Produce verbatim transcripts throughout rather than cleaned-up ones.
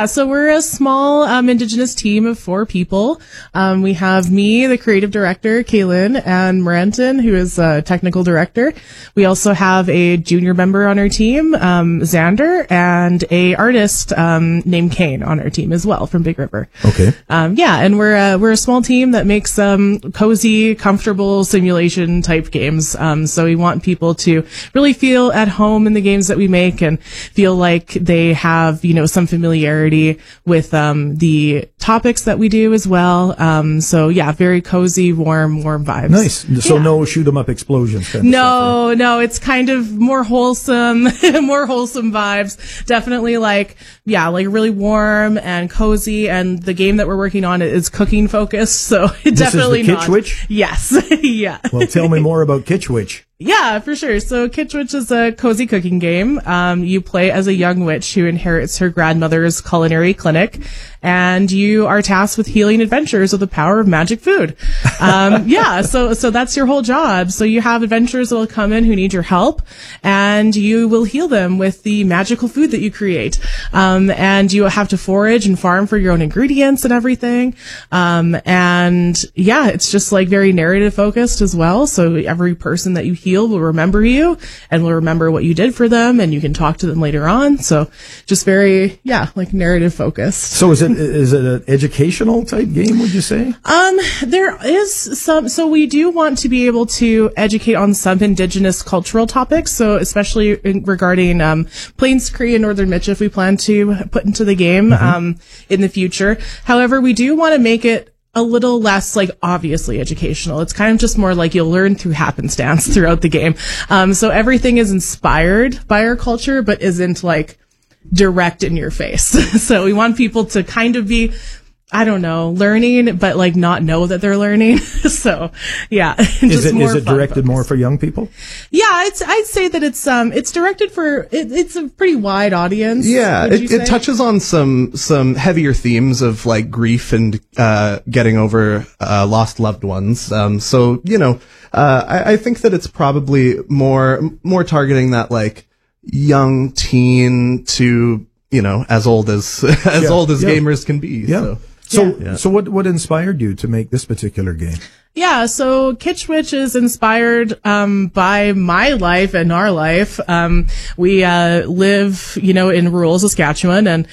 So we're a small um, Indigenous team of four people. Um, we have me, the creative director, Kaylin, and Moranton, who is a technical director. We also have a junior member on our team, um, Xander, and a artist um, named Kane on our team as well from Big River. Okay. Um, yeah, and we're a, we're a small team that makes um, cozy, comfortable simulation type games. Um, so we want people to really feel at home in the games that we make and feel like they have, you know, some familiarity with um the topics that we do as well. Um so yeah, very cozy, warm, warm vibes. Nice. So yeah. no shoot 'em up explosions kind of No, stuff, right? no, it's kind of more wholesome, more wholesome vibes. Definitely like, yeah, like really warm and cozy. And the game that we're working on is cooking focused. So This definitely is the not. Kitchwitch? Yes. Yeah. Well, tell me more about Kitchwitch. Yeah, for sure. So Kitchwitch is a cozy cooking game. Um, you play as a young witch who inherits her grandmother's culinary clinic, and you are tasked with healing adventures with the power of magic food. Um, yeah, so so that's your whole job. So you have adventurers that will come in who need your help, and you will heal them with the magical food that you create. Um, and you have to forage and farm for your own ingredients and everything. Um, and yeah, it's just like very narrative focused as well. So every person that you heal will remember you and will remember what you did for them, and you can talk to them later on. So just very, yeah, like narrative focused. So is it is it an educational type game, would you say? Um, there is some, so we do want to be able to educate on some Indigenous cultural topics. So especially in, regarding, um, Plains Cree and Northern Michif, we plan to put into the game, mm-hmm. um, in the future. However, we do want to make it a little less like obviously educational. It's kind of just more like you'll learn through happenstance throughout the game. Um, so everything is inspired by our culture, but isn't like direct in your face. So we want people to kind of be, I don't know, learning, but like not know that they're learning. So yeah. Is it, is it directed more for young people? Yeah, it's, I'd say that it's, um, it's directed for, it, it's a pretty wide audience. Yeah, it, it touches on some, some heavier themes of like grief and, uh, getting over, uh, lost loved ones. Um, so, you know, uh, I, I think that it's probably more, more targeting that like young teen to, you know, as old as, as yeah, old as yeah. gamers can be. Yeah. So. So, yeah. so what, what inspired you to make this particular game? Yeah, so Kitchwitch is inspired um by my life and our life. Um we uh live, you know, in rural Saskatchewan, and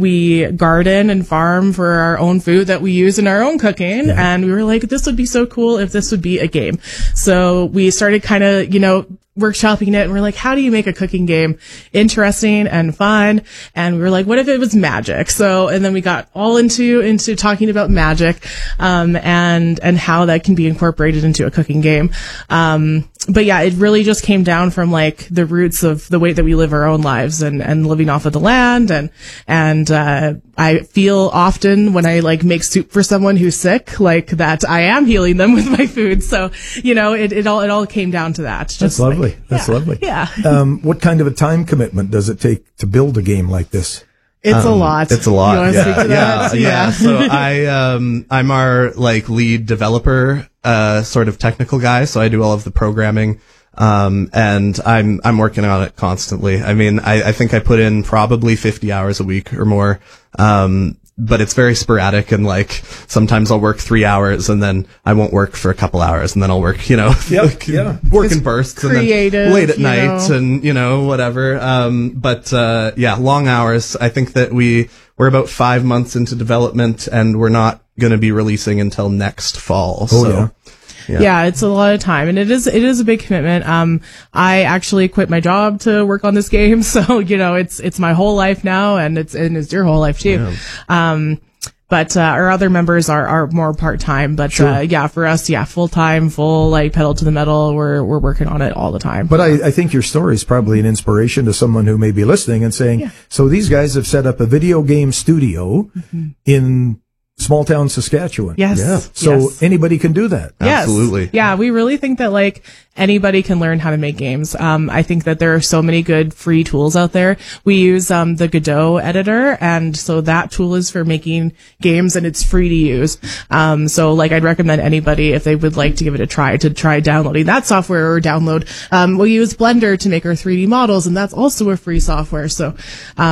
we garden and farm for our own food that we use in our own cooking. Yeah. And we were like, this would be so cool if this would be a game. So we started kind of, you know, workshopping it, and we're like, how do you make a cooking game interesting and fun? And we were like, what if it was magic? So, and then we got all into, into talking about magic, um, and, and how that can be incorporated into a cooking game. Um, but yeah, it really just came down from like the roots of the way that we live our own lives and, and living off of the land. And, and, uh, I feel often when I like make soup for someone who's sick, like that I am healing them with my food. So, you know, it, it all, it all came down to that. Just That's lovely. Like, That's yeah, lovely. Yeah. Um, what kind of a time commitment does it take to build a game like this? It's um, a lot. It's a lot. You wanna yeah. speak to yeah, that? yeah. Yeah. So I, um, I'm our like lead developer, uh, sort of technical guy. So I do all of the programming. Um, and I'm, I'm working on it constantly. I mean, I, I think I put in probably fifty hours a week or more. Um, but it's very sporadic, and like sometimes I'll work three hours and then I won't work for a couple hours, and then I'll work, you know, Yep, like, yeah. work It's in bursts creative, and then late at you night know. and, you know, whatever. Um, but, uh, yeah, long hours. I think that we, we're about five months into development, and we're not going to be releasing until next fall. Oh, so. yeah. Yeah. Yeah, it's a lot of time, and it is it is a big commitment. Um, I actually quit my job to work on this game, so you know it's it's my whole life now, and it's and it's your whole life too. Yeah. Um, but uh, our other members are are more part time, but Sure. uh, yeah, for us, yeah, full time, full like pedal to the metal. We're we're working on it all the time. But I, I think your story is probably an inspiration to someone who may be listening and saying, Yeah. so these guys have set up a video game studio mm-hmm. in small town Saskatchewan. Yes. Yeah. So Yes. anybody can do that. Yes. Absolutely. Yeah, we really think that like anybody can learn how to make games. Um, I think that there are so many good free tools out there. We use um, the Godot editor, and so that tool is for making games, and it's free to use. Um, so like I'd recommend anybody, if they would like to give it a try, to try downloading that software or download. Um, we use Blender to make our three D models, and that's also a free software. So um,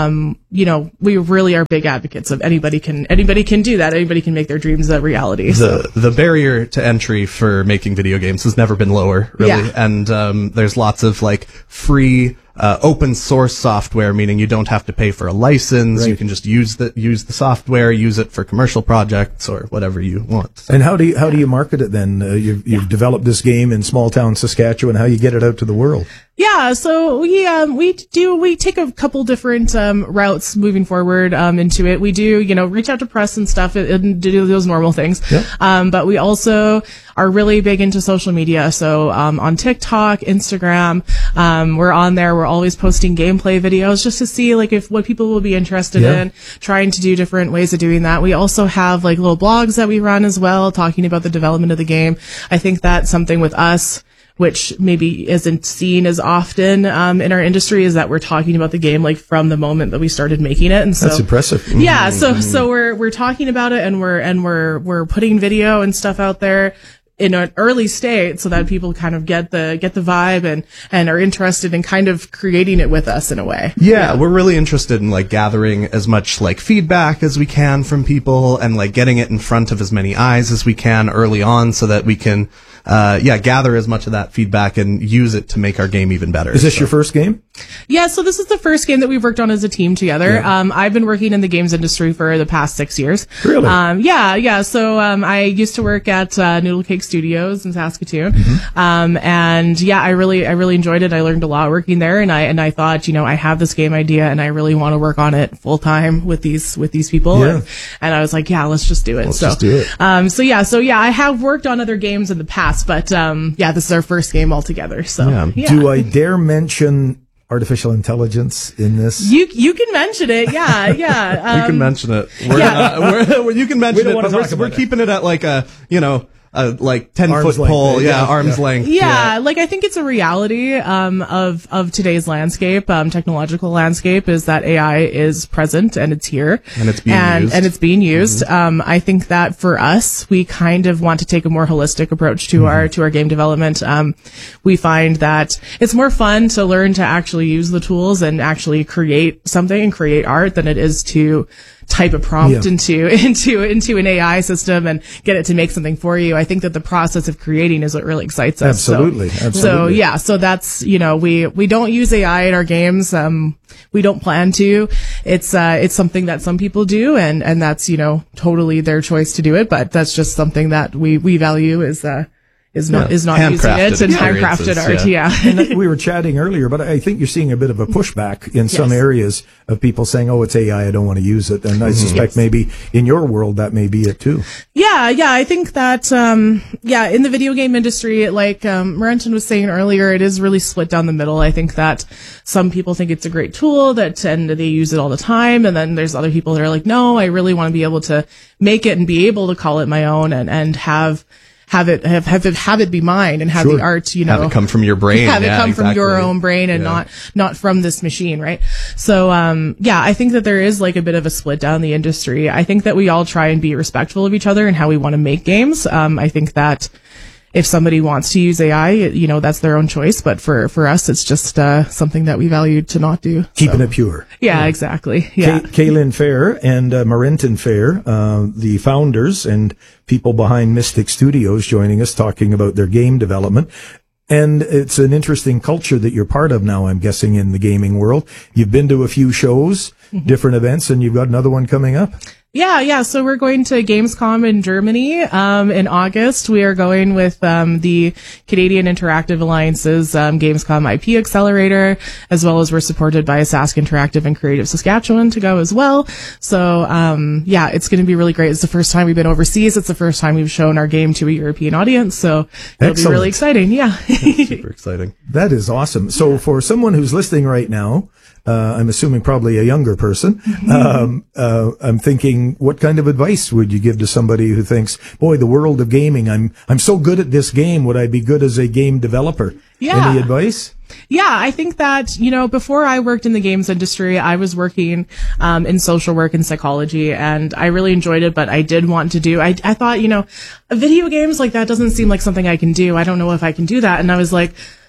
you know, we really are big advocates of anybody can anybody can do that. Anybody can make their dreams a reality. So. The the barrier to entry for making video games has never been lower, really. Yeah. And um, there's lots of like free uh, open source software, meaning you don't have to pay for a license. Right. You can just use the use the software, use it for commercial projects or whatever you want. And how do you how do you market it then? Uh, you've you've yeah. developed this game in small town Saskatchewan. How you get it out to the world? Yeah, so we um we do we take a couple different um routes moving forward um into it. We do, you know, reach out to press and stuff and, and do those normal things. Yeah. Um but we also are really big into social media. So um on TikTok, Instagram, um we're on there. We're always posting gameplay videos just to see like if what people will be interested Yeah. in, trying to do different ways of doing that. We also have like little blogs that we run as well, talking about the development of the game. I think that's something with us which maybe isn't seen as often um, in our industry, is that we're talking about the game like from the moment that we started making it. And so that's impressive. Yeah, so so we're we're talking about it, and we're and we're we're putting video and stuff out there in an early state so that people kind of get the get the vibe and and are interested in kind of creating it with us in a way. Yeah, yeah, we're really interested in like gathering as much like feedback as we can from people and like getting it in front of as many eyes as we can early on so that we can uh yeah, gather as much of that feedback and use it to make our game even better. Is this so. your first game? Yeah, so this is the first game that we've worked on as a team together. Yeah. Um, I've been working in the games industry for the past six years. Really? Um, yeah, yeah. So, um, I used to work at, uh, Noodle Cake Studios in Saskatoon. Mm-hmm. Um, and yeah, I really, I really enjoyed it. I learned a lot working there, and I, and I thought, you know, I have this game idea and I really want to work on it full time with these, with these people. Yeah. And, and I was like, yeah, let's just do it. Let's so, just do it. um, so yeah, so yeah, I have worked on other games in the past, but, um, yeah, this is our first game altogether. So, Yeah. yeah. Do I dare mention artificial intelligence in this? You you can mention it, yeah, yeah. Um, you can mention it. We're, yeah. uh, we're, we're, you can mention don't it, wanna but talk we're, we're about it. keeping it at like a, you know, a like ten Arm's foot length, pole. yeah, Yeah, yeah. arm's Yeah. length. Yeah, like I think it's a reality um, of of today's landscape, um, technological landscape, is that A I is present and it's here, And it's being and, used. and it's being used. Mm-hmm. Um, I think that for us, we kind of want to take a more holistic approach to mm-hmm. our to our game development. Um, we find that it's more fun to learn to actually use the tools and actually create something and create art than it is to type a prompt Yeah. into into into an A I system and get it to make something for you. I think that the process of creating is what really excites us. Absolutely, So, absolutely. so yeah, so that's, you know, we we don't use A I in our games. Um, we don't plan to. It's uh, it's something that some people do, and and that's, you know, totally their choice to do it. But that's just something that we we value is uh is not Yeah. is not using Handcrafted it and handcrafted experiences, art. yeah. Yeah. And we were chatting earlier, but I think you're seeing a bit of a pushback in some Yes. areas of people saying, "Oh, it's A I. I don't want to use it." And I suspect maybe in your world that may be it too. Yeah, yeah, I think that, um, yeah, in the video game industry, like, um, Marenton was saying earlier, it is really split down the middle. I think that some people think it's a great tool that, and they use it all the time. And then there's other people that are like, no, I really want to be able to make it and be able to call it my own and, and have, have it, have, have it, have it be mine and have Sure. the art, you know. Have it come from your brain. Have it Yeah, come from your exactly. own brain and Yeah. not, not from this machine, right? So, um, yeah, I think that there is like a bit of a split down the industry. I think that we all try and be respectful of each other and how we want to make games. Um, I think that if somebody wants to use A I, you know, that's their own choice. But for, for us, it's just, uh, something that we value to not do. Keeping So, it pure. yeah, exactly. Yeah. Kay- Kaylin Fair and uh, Marenton Fair, uh, the founders and people behind Mystic Studios, joining us talking about their game development. And it's an interesting culture that you're part of now, I'm guessing, in the gaming world. You've been to a few shows, different events, and you've got another one coming up. Yeah, yeah. So we're going to Gamescom in Germany um, in August. We are going with um, the Canadian Interactive Alliance's um, Gamescom I P Accelerator, as well as we're supported by Sask Interactive and Creative Saskatchewan to go as well. So um, yeah, it's going to be really great. It's the first time we've been overseas. It's the first time we've shown our game to a European audience. So it'll Excellent. be really exciting. Yeah. Super exciting. That is awesome. So for someone who's listening right now, uh, I'm assuming probably a younger person, um, uh, I'm thinking, what kind of advice would you give to somebody who thinks, boy, the world of gaming, I'm, I'm so good at this game. Would I be good as a game developer? Yeah. Any advice? Yeah, I think that, you know, before I worked in the games industry, I was working um, in social work and psychology, and I really enjoyed it, but I did want to do, I, I thought, you know, video games, like, that doesn't seem like something I can do. I don't know if I can do that. And I was like,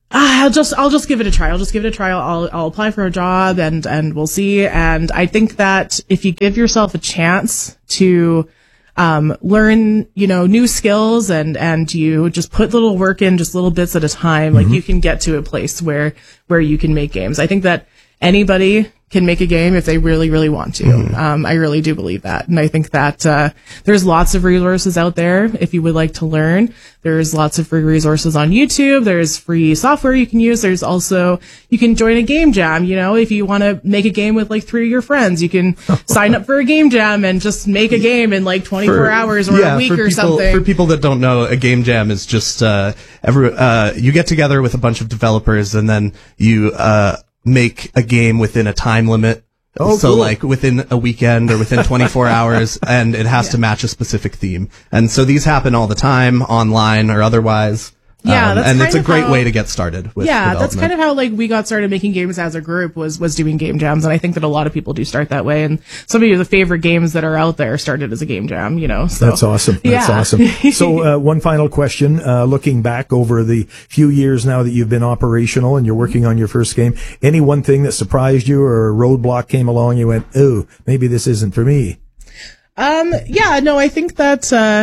Ah, I'll just I'll just give it a try. I'll just give it a try. I'll I'll apply for a job and and we'll see. And I think that if you give yourself a chance to um learn, you know, new skills and and you just put little work in, just little bits at a time, like mm-hmm. you can get to a place where where you can make games. I think that anybody can make a game if they really, really want to. Mm-hmm. Um, I really do believe that. And I think that, uh, there's lots of resources out there if you would like to learn. There's lots of free resources on YouTube. There's free software you can use. There's also, you can join a game jam, you know, if you want to make a game with like three of your friends, you can sign up for a game jam and just make a game in like twenty-four for, hours or yeah, a week or people, something. For people that don't know, a game jam is just, uh, every, uh, you get together with a bunch of developers and then you, uh, make a game within a time limit. Oh, so cool. like within a weekend or within twenty-four hours, and it has yeah. to match a specific theme. And so these happen all the time, online or otherwise. Yeah, um, that's and kind it's a of great how, way to get started with yeah, development. That's kind of how like we got started making games as a group was was doing game jams, and I think that a lot of people do start that way. And some of the favorite games that are out there started as a game jam, you know. So. That's awesome. That's yeah. awesome. So uh, one final question: uh, looking back over the few years now that you've been operational and you're working on your first game, any one thing that surprised you or a roadblock came along, you went, "Oh, maybe this isn't for me." Um. Yeah. No. I think that. Uh,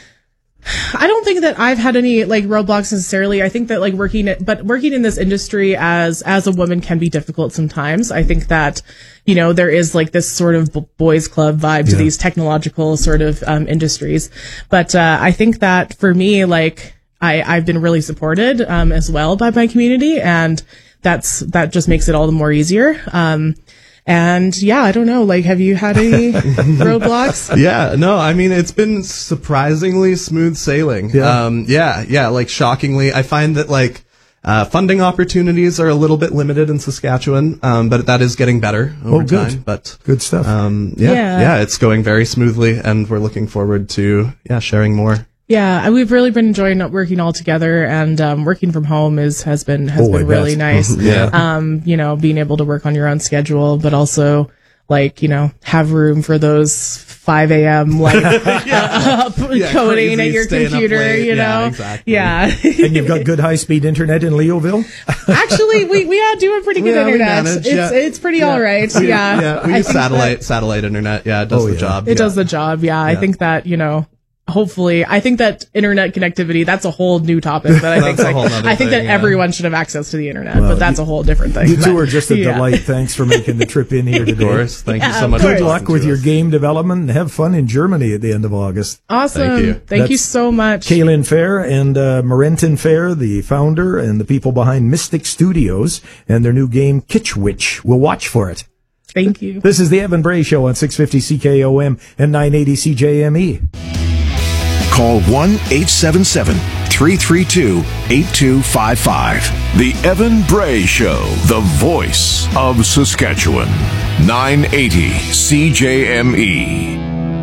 I don't think that I've had any like roadblocks necessarily. I think that like working at, but working in this industry as, as a woman can be difficult sometimes. I think that, you know, there is like this sort of boys club vibe to yeah. these technological sort of, um, industries. But, uh, I think that for me, like, I, I've been really supported, um, as well by my community, and that's, that just makes it all the more easier. Um, And yeah, I don't know, like, have you had any roadblocks? Yeah, no, I mean, it's been surprisingly smooth sailing. Yeah. Um, yeah, yeah, like shockingly. I find that like, uh, funding opportunities are a little bit limited in Saskatchewan, um, but that is getting better over oh, good. time. But, good stuff. Um, yeah, yeah, yeah, it's going very smoothly, and we're looking forward to, yeah, sharing more. Yeah, we've really been enjoying working all together, and um, working from home is has been has oh, been really nice. yeah. Um, you know, being able to work on your own schedule, but also like, you know, have room for those five a.m. like yeah. uh, yeah, coding crazy, at your computer, you know. Yeah, exactly. Yeah. And you've got good high speed internet in Leoville? Actually, we we are doing pretty good yeah, internet. Manage, it's yeah. it's pretty yeah. all right. We, yeah. Yeah, we I use satellite that, satellite internet. Yeah, it does oh, the yeah. job. It yeah. does the job. Yeah. yeah. I think that, you know, hopefully, I think that internet connectivity, that's a whole new topic that I think, like, I think thing, that yeah. everyone should have access to the internet, well, but that's you, a whole different thing. You two but, are just a yeah. delight. Thanks for making the trip in here today. Of course. Thank yeah, you so much. Good luck with your us. game development, and have fun in Germany at the end of August. Awesome. Thank you. Thank That's you so much. Kaylin Fair and uh, Marenton Fair, the founder and the people behind Mystic Studios and their new game Kitchwitch. We'll watch for it. Thank you. This is the Evan Bray Show on six fifty C K O M and nine eighty C J M E. Call one eight seven seven, three three two, eight two five five. The Evan Bray Show, the voice of Saskatchewan. nine eighty C J M E.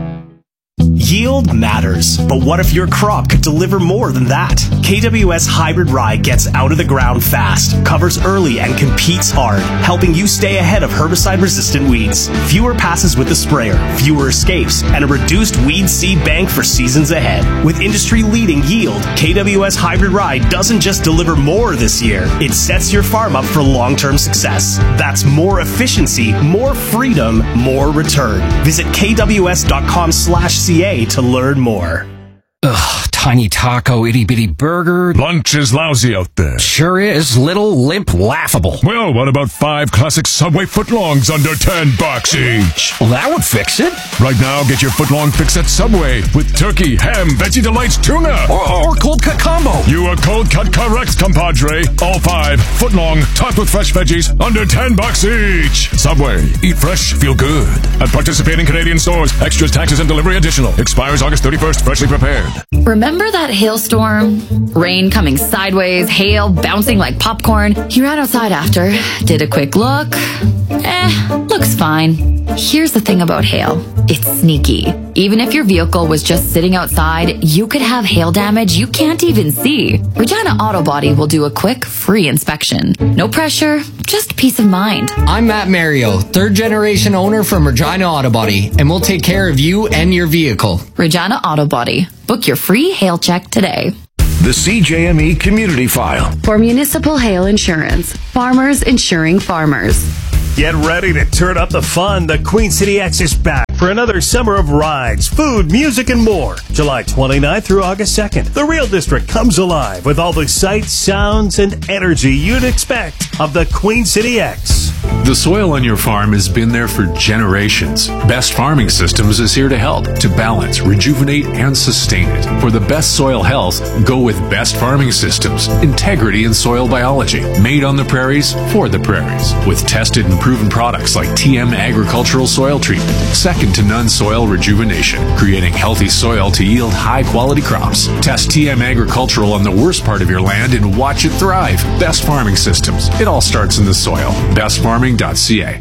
Yield matters, but what if your crop could deliver more than that? K W S Hybrid Rye gets out of the ground fast, covers early, and competes hard, helping you stay ahead of herbicide-resistant weeds. Fewer passes with the sprayer, fewer escapes, and a reduced weed seed bank for seasons ahead. With industry-leading yield, K W S Hybrid Rye doesn't just deliver more this year, it sets your farm up for long-term success. That's more efficiency, more freedom, more return. Visit K W S dot com slash C A to learn more. Ugh, tiny taco, itty-bitty burger. Lunch is lousy out there. Sure is. Little, limp, laughable. Well, what about five classic Subway footlongs under ten bucks each? Well, that would fix it. Right now, get your footlong fix at Subway with turkey, ham, Veggie Delights, tuna. Or, or cold cut combo. You are cold cut correct, compadre. All five, footlong, topped with fresh veggies, under ten bucks each. Subway, eat fresh, feel good. At participating Canadian stores, extras, taxes, and delivery additional. Expires August thirty-first, freshly prepared. Remember that hailstorm? Rain coming sideways, hail bouncing like popcorn. You ran outside after, did a quick look. Eh, looks fine. Here's the thing about hail. It's sneaky. Even if your vehicle was just sitting outside, you could have hail damage you can't even see. Regina Auto Body will do a quick, free inspection. No pressure, just peace of mind. I'm Matt Mario, third generation owner from Regina Auto Body, and we'll take care of you and your vehicle. Regina Auto Body. Book your free hail check today. the C J M E Community File. For municipal hail insurance, farmers insuring farmers. Get ready to turn up the fun. The Queen City X is back for another summer of rides, food, music, and more. July twenty-ninth through August second. The Real District comes alive with all the sights, sounds, and energy you'd expect of the Queen City X. The soil on your farm has been there for generations. Best Farming Systems is here to help, to balance, rejuvenate, and sustain it. For the best soil health, go with Best Farming Systems. Integrity in soil biology. Made on the prairies, for the prairies. With tested and proven products like T M Agricultural Soil Treatment. Second to none soil rejuvenation. Creating healthy soil to yield high-quality crops. Test T M Agricultural on the worst part of your land and watch it thrive. Best Farming Systems. It all starts in the soil. best farming dot c a.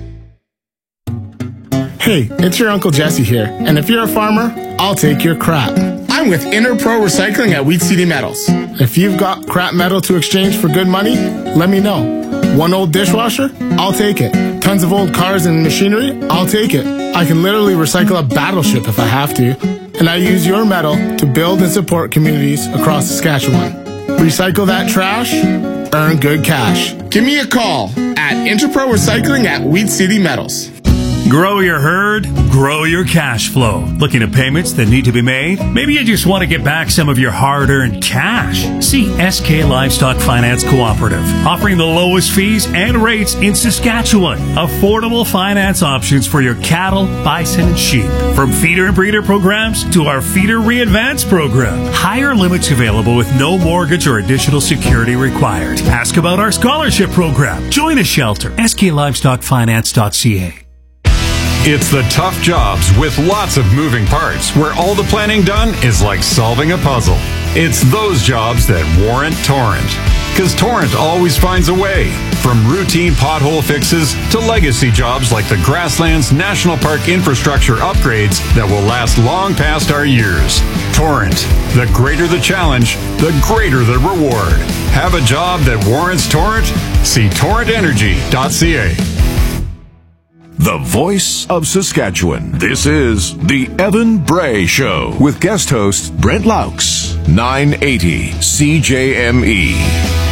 Hey, it's your Uncle Jesse here. And if you're a farmer, I'll take your crap. I'm with Interpro Recycling at Wheat City Metals. If you've got crap metal to exchange for good money, let me know. One old dishwasher? I'll take it. Tons of old cars and machinery? I'll take it. I can literally recycle a battleship if I have to. And I use your metal to build and support communities across Saskatchewan. Recycle that trash, earn good cash. Give me a call at Interpro Recycling at Wheat City Metals. Grow your herd, grow your cash flow. Looking at payments that need to be made? Maybe you just want to get back some of your hard-earned cash. See S K Livestock Finance Cooperative, offering the lowest fees and rates in Saskatchewan. Affordable finance options for your cattle, bison, and sheep. From feeder and breeder programs to our Feeder Re-Advance program. Higher limits available with no mortgage or additional security required. Ask about our scholarship program. Join a shelter. S K Livestock Finance dot c a. It's the tough jobs with lots of moving parts where all the planning done is like solving a puzzle. It's those jobs that warrant Torrent. Because Torrent always finds a way. From routine pothole fixes to legacy jobs like the Grasslands National Park infrastructure upgrades that will last long past our years. Torrent. The greater the challenge, the greater the reward. Have a job that warrants Torrent? See torrent energy dot c a. The voice of Saskatchewan. This is The Evan Bray Show with guest host Brent Laux. nine eighty C J M E.